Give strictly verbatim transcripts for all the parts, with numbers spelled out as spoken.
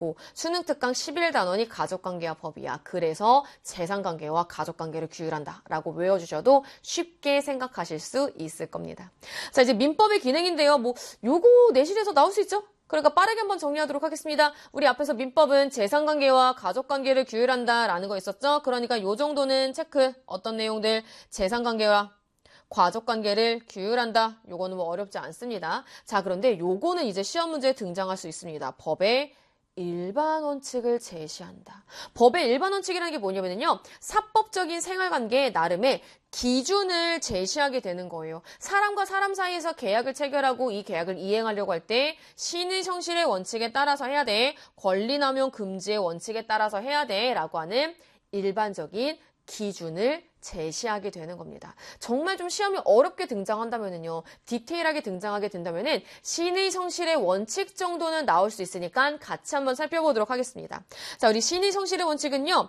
수능 특강 십일 단원이 가족관계와 법이야. 그래서 재산관계와 가족관계를 규율한다라고 외워주셔도 쉽게 생각하실 수 있을 겁니다. 자, 이제 민법의 기능인데요. 뭐 요거 내실에서 나올 수 있죠? 그러니까 빠르게 한번 정리하도록 하겠습니다. 우리 앞에서 민법은 재산관계와 가족관계를 규율한다라는 거 있었죠? 그러니까 요 정도는 체크. 어떤 내용들? 재산관계와 가족관계를 규율한다. 요거는 뭐 어렵지 않습니다. 자, 그런데 요거는 이제 시험 문제에 등장할 수 있습니다. 법의 일반 원칙을 제시한다. 법의 일반 원칙이라는 게 뭐냐면요. 사법적인 생활관계에 나름의 기준을 제시하게 되는 거예요. 사람과 사람 사이에서 계약을 체결하고 이 계약을 이행하려고 할 때 신의 성실의 원칙에 따라서 해야 돼. 권리남용 금지의 원칙에 따라서 해야 돼. 라고 하는 일반적인 기준을 제시하게 되는 겁니다. 정말 좀 시험이 어렵게 등장한다면은요, 디테일하게 등장하게 된다면은 신의 성실의 원칙 정도는 나올 수 있으니까 같이 한번 살펴보도록 하겠습니다. 자, 우리 신의 성실의 원칙은요,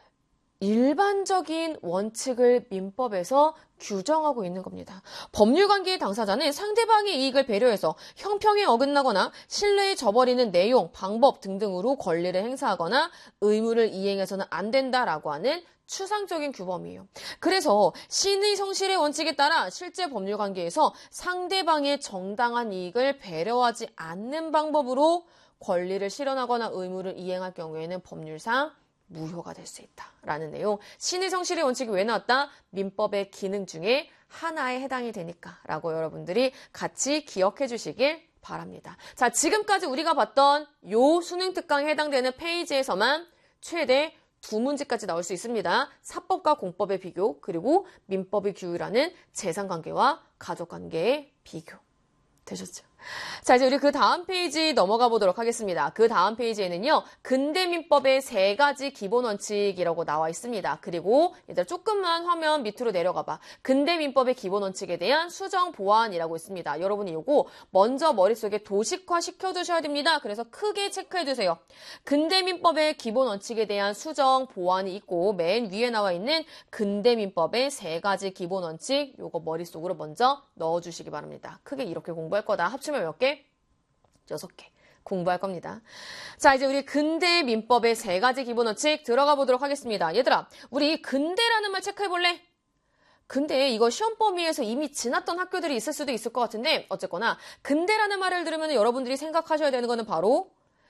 일반적인 원칙을 민법에서 규정하고 있는 겁니다. 법률관계의 당사자는 상대방의 이익을 배려해서 형평에 어긋나거나 신뢰에 저버리는 내용, 방법 등등으로 권리를 행사하거나 의무를 이행해서는 안 된다라고 하는 추상적인 규범이에요. 그래서 신의 성실의 원칙에 따라 실제 법률관계에서 상대방의 정당한 이익을 배려하지 않는 방법으로 권리를 실현하거나 의무를 이행할 경우에는 법률상 무효가 될 수 있다라는 내용. 신의 성실의 원칙이 왜 나왔다? 민법의 기능 중에 하나에 해당이 되니까 라고 여러분들이 같이 기억해 주시길 바랍니다. 자, 지금까지 우리가 봤던 요 수능 특강에 해당되는 페이지에서만 최대 두 문제까지 나올 수 있습니다. 사법과 공법의 비교, 그리고 민법이 규율하는 재산관계와 가족관계의 비교. 되셨죠? 자, 이제 우리 그 다음 페이지 넘어가 보도록 하겠습니다. 그 다음 페이지에는요, 근대민법의 세 가지 기본 원칙이라고 나와 있습니다. 그리고 얘들아 조금만 화면 밑으로 내려가 봐. 근대민법의 기본 원칙에 대한 수정 보완이라고 있습니다. 여러분이 요거 먼저 머릿속에 도식화 시켜두셔야 됩니다. 그래서 크게 체크해두세요. 근대민법의 기본 원칙에 대한 수정 보완이 있고 맨 위에 나와 있는 근대민법의 세 가지 기본 원칙, 요거 머릿속으로 먼저 넣어주시기 바랍니다. 크게 이렇게 공부할 거다. 합치면 몇 개? 여섯 개. 공부할 겁니다. 자, 이제 우리 근대 민법의 세 가지 기본 원칙 들어가 보도록 하겠습니다. 얘들아, 우리 근대라는 말 체크해 볼래? 근데 이거 시험 범위에서 이미 지났던 학교들이 있을 수도 있을 것 같은데 어쨌거나 근대라는 말을 들으면 여러분들이 생각하셔야 되는 거는 바로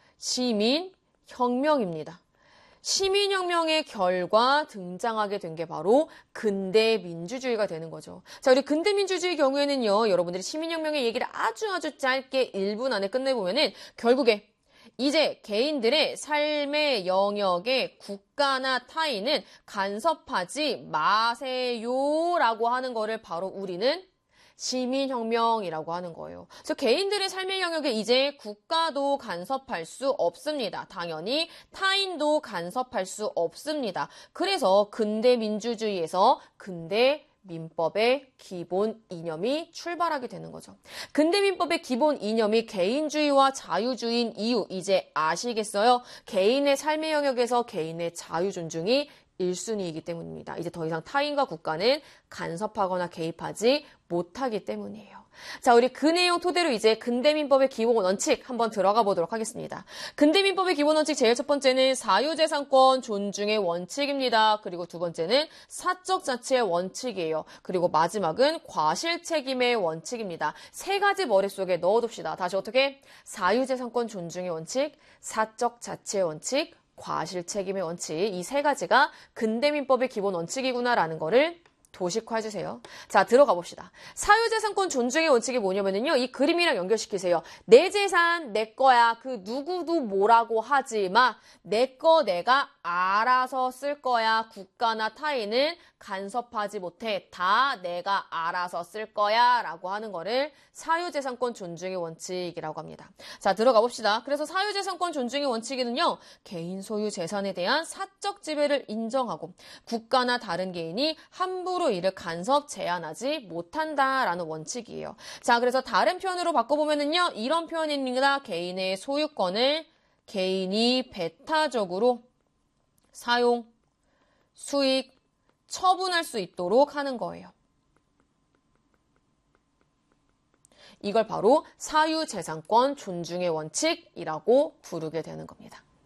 시민혁명입니다. 시민혁명의 결과 등장하게 된 게 바로 근대민주주의가 되는 거죠. 자, 우리 근대민주주의 경우에는요, 여러분들이 시민혁명의 얘기를 아주 아주 짧게 일 분 안에 끝내보면은 결국에 이제 개인들의 삶의 영역에 국가나 타인은 간섭하지 마세요라고 하는 거를 바로 우리는 시민혁명이라고 하는 거예요. 그래서 개인들의 삶의 영역에 이제 국가도 간섭할 수 없습니다. 당연히 타인도 간섭할 수 없습니다. 그래서 근대민주주의에서 근대 민법의 기본 이념이 출발하게 되는 거죠. 근대민법의 기본 이념이 개인주의와 자유주의인 이유 이제 아시겠어요? 개인의 삶의 영역에서 개인의 자유 존중이 일 순위이기 때문입니다. 이제 더 이상 타인과 국가는 간섭하거나 개입하지 못하기 때문이에요. 자, 우리 그 내용 토대로 이제 근대민법의 기본 원칙 한번 들어가 보도록 하겠습니다. 근대민법의 기본 원칙 제일 첫 번째는 사유재산권 존중의 원칙입니다. 그리고 두 번째는 사적 자치의 원칙이에요. 그리고 마지막은 과실책임의 원칙입니다. 세 가지 머릿속에 넣어둡시다. 다시 어떻게? 사유재산권 존중의 원칙, 사적 자치의 원칙, 과실책임의 원칙, 이 세 가지가 근대민법의 기본 원칙이구나라는 거를 도식화해주세요. 자, 들어가 봅시다. 사유재산권 존중의 원칙이 뭐냐면요, 이 그림이랑 연결시키세요. 내 재산 내 거야. 그 누구도 뭐라고 하지 마. 내 거 내가 알아서 쓸 거야. 국가나 타인은 간섭하지 못해. 다 내가 알아서 쓸 거야. 라고 하는 거를 사유재산권 존중의 원칙이라고 합니다. 자, 들어가 봅시다. 그래서 사유재산권 존중의 원칙에는요, 개인 소유 재산에 대한 사적 지배를 인정하고 국가나 다른 개인이 함부로 이를 간섭, 제한하지 못한다라는 원칙이에요. 자, 그래서 다른 표현으로 바꿔보면은요, 이런 표현입니다. 개인의 소유권을 개인이 배타적으로 사용, 수익, 처분할 수 있도록 하는 거예요. 이걸 바로 사유재산권 존중의 원칙이라고 부르게 되는 겁니다.